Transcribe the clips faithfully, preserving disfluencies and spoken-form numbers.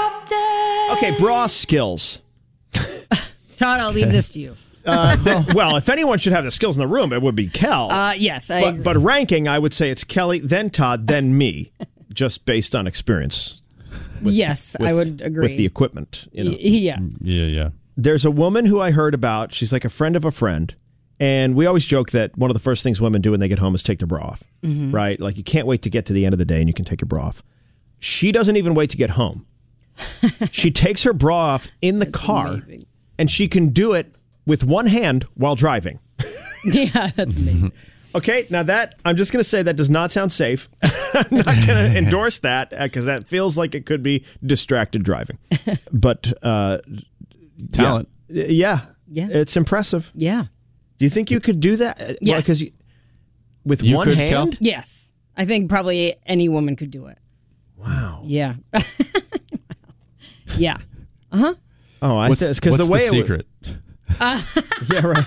helicopter. Okay, bra skills. Todd, I'll leave this to you. Uh, th- well, if anyone should have the skills in the room, it would be Kel. Uh, yes, I but, agree. but ranking, I would say it's Kelly, then Todd, then me, just based on experience. With, yes, with, I would agree. With the equipment. You know. Y- yeah. Yeah, yeah. There's a woman who I heard about. She's like a friend of a friend. And we always joke that one of the first things women do when they get home is take their bra off. Mm-hmm. Right? Like you can't wait to get to the end of the day and you can take your bra off. She doesn't even wait to get home. She takes her bra off in the That's car. amazing. And she can do it with one hand while driving. Yeah, that's amazing. Okay, now that, I'm just going to say that does not sound safe. I'm not going to endorse that because that feels like it could be distracted driving. But, uh, Talent. Yeah, yeah, Yeah. It's impressive. Yeah. Do you think you could do that? Yes. Because you, with You one could, hand? Kel? Yes. I think probably any woman could do it. Wow. Yeah. Yeah. Uh-huh. Oh, I What's, think it's because what's the way the it would- secret? Uh, Yeah, right.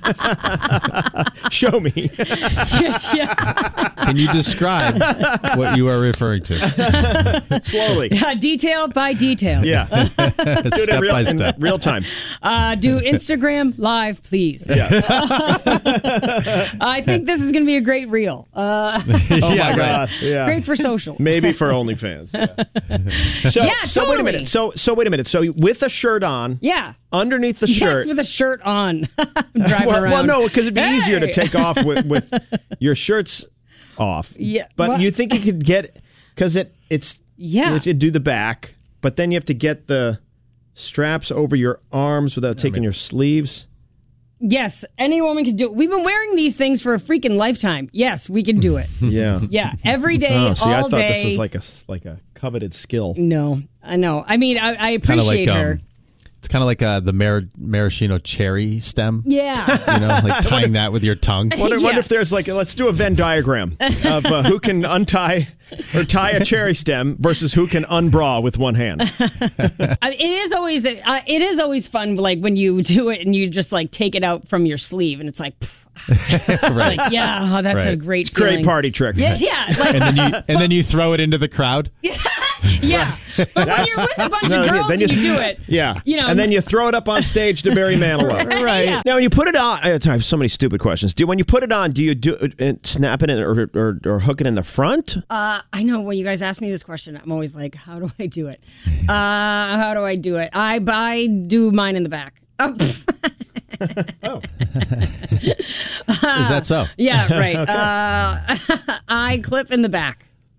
Show me. yeah. Can you describe what you are referring to? Slowly. Yeah, detail by detail. Yeah. Let's do it in Step real, by in step. real time. Uh, do Instagram live, please. Yeah. I think this is going to be a great reel. Uh, Oh, yeah, my right. God. Yeah. great for social. Maybe for OnlyFans. Yeah. So, Yeah, so wait a totally. minute. So, so wait a minute. So with a shirt on, Yeah. underneath the Yes, shirt. with a shirt on. Driving well, around. well, no, because it'd be easier to Hey! take off with, with your shirts off. Yeah, But well- you think you could get, because it it's Yeah. you have to do the back, but then you have to get the straps over your arms without taking your sleeves. Yes, any woman can do it. We've been wearing these things for a freaking lifetime. Yes, we can do it. Yeah. Yeah, every day, Oh, see, all I thought day. this was like a s- like a coveted skill. No, I know. I mean, I, I Kind of appreciate like her. um, it's kind of like uh, the mar- maraschino cherry stem. Yeah. You know, like tying that with your tongue. Wonder, wonder Yeah. if there's like, let's do a Venn diagram of uh, who can untie or tie a cherry stem versus who can unbra with one hand. I mean, it is always uh, it is always fun, like when you do it and you just like take it out from your sleeve, and it's like, pff, it's Right. like yeah, oh, that's a Right. great, Great feeling. party trick. Yeah, yeah, it's like, And then you and then you throw it into the crowd. yeah. But when you're with a bunch No, of yeah, girls then and you- you do it, Yeah. You know, and then you throw it up on stage to Barry Manilow. Right. Yeah. Now, when you put it on, I have so many stupid questions. Do when you put it on, do you do uh, snap it in or, or or hook it in the front? Uh, I know when you guys ask me this question, I'm always like, how do I do it? Uh, how do I do it? I, I do mine in the back. Oh, pff. Oh, Is that so? Yeah, right. uh, I clip in the back.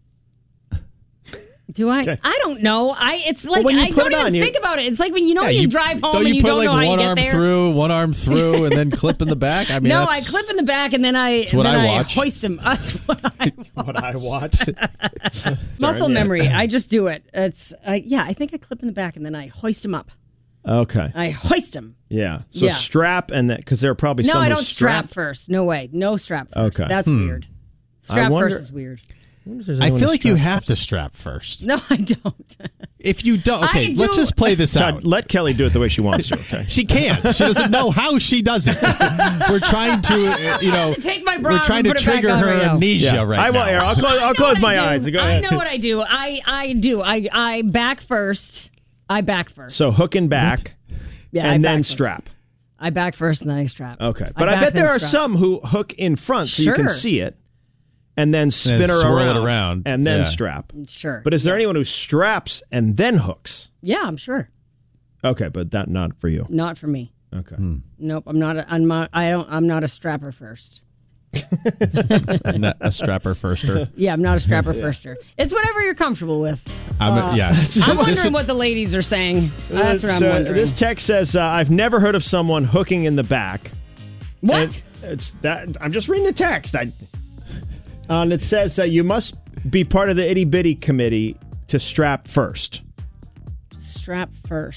Do I? Okay. I don't know. I it's like when you I put don't it even on, you- think about it. It's like when you know Yeah, you, you- drive home don't and you you put don't like know how one you get arm there. through, one arm through, and then clip in the back? I mean, No, that's, I clip in the back and then I what then I I, watch. hoist him. That's what I what I watch. muscle yeah. memory. I just do it. It's uh, yeah. I think I clip in the back and then I hoist him up. Okay. I hoist him. Yeah. So Yeah. strap and that because there are probably No, some I who don't strap strap. first. No way. No strap first. Okay. That's weird. Strap wonder- first is weird. I feel like you have to strap first. No, I don't. If you don't, I okay, do- let's just play this out. Todd, let Kelly do it the way she wants to. Okay. She can't. She doesn't know how she does it. We're trying to, uh, you know, to take my bra we're trying and to put it back trigger on her right now. amnesia Yeah. right I will. now. Here, I'll close. I I'll know close what my I eyes. do. Go I ahead. know what I do. I I do. I I back first. I back first. So hook and back, Yeah, I and back then first. strap. I back first and then I strap. Okay, but I, back bet there then are strap. some who hook in front so you can Sure. see it, and then spin her swirl around, it around. and then Yeah. strap. Sure. But is there anyone who straps and then hooks? Yeah, I'm sure. Okay, but that not for you. Not for me. Okay. Nope. I'm not. A, I'm not. I don't. I'm not a strapper first. Not a strapper firster. Yeah, I'm not a strapper firster. It's whatever you're comfortable with. I'm a, yeah. I'm This wondering would- what the ladies are saying. That's what I'm So, wondering. This text says, uh, "I've never heard of someone hooking in the back." what? And it's that. I'm just reading the text. I, uh, and it says uh, you must be part of the itty bitty committee to strap first. Strap first.